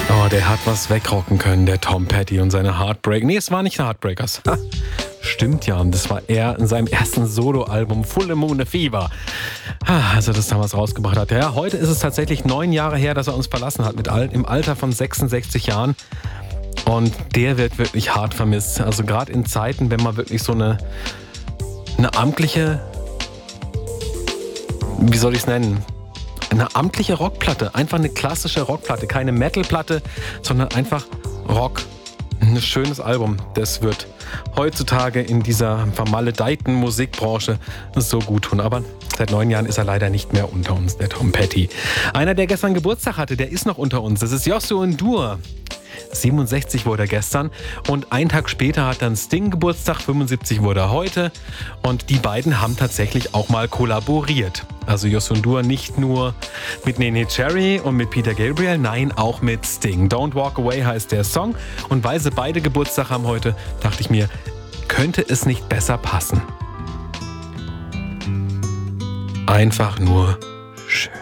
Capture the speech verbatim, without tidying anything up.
Oh, der hat was wegrocken können, der Tom Petty und seine Heartbreak. Nee, es war nicht Heartbreakers. Ha, stimmt ja, und das war er in seinem ersten Soloalbum Full Moon a Fever. Ha, als er das damals rausgebracht hat. Ja, heute ist es tatsächlich neun Jahre her, dass er uns verlassen hat, mit Al- im Alter von sechsundsechzig Jahren. Und der wird wirklich hart vermisst. Also gerade in Zeiten, wenn man wirklich so eine, eine amtliche, wie soll ich es nennen? Eine amtliche Rockplatte, einfach eine klassische Rockplatte, keine Metalplatte, sondern einfach Rock. Ein schönes Album, das wird heutzutage in dieser vermaledeiten Musikbranche so gut tun. Aber seit neun Jahren ist er leider nicht mehr unter uns, der Tom Petty. Einer, der gestern Geburtstag hatte, der ist noch unter uns. Das ist Yosu N'Dour. siebenundsechzig wurde er gestern und einen Tag später hat dann Sting Geburtstag, fünfundsiebzig wurde er heute und die beiden haben tatsächlich auch mal kollaboriert. Also Yosu N'Dour nicht nur mit Neneh Cherry und mit Peter Gabriel, nein, auch mit Sting. Don't Walk Away heißt der Song und weil sie beide Geburtstag haben heute, dachte ich mir, könnte es nicht besser passen. Einfach nur schön.